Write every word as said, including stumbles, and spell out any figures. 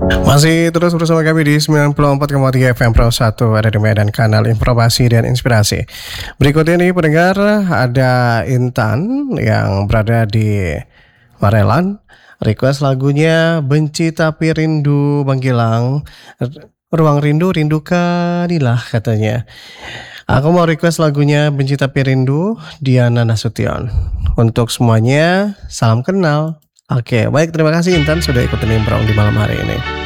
Masih terus bersama kami di sembilan puluh empat koma tiga F M Pro satu ada di Medan, kanal informasi dan inspirasi. Berikut ini pendengar, ada Intan yang berada di Marelan. Request lagunya Benci Tapi Rindu Bang Gilang. Ruang Rindu, rindukanlah katanya. Aku mau request lagunya Benci Tapi Rindu, Diana Nasution. Untuk semuanya, salam kenal. Oke, baik, terima kasih Intan sudah ikutin Improng di malam hari ini.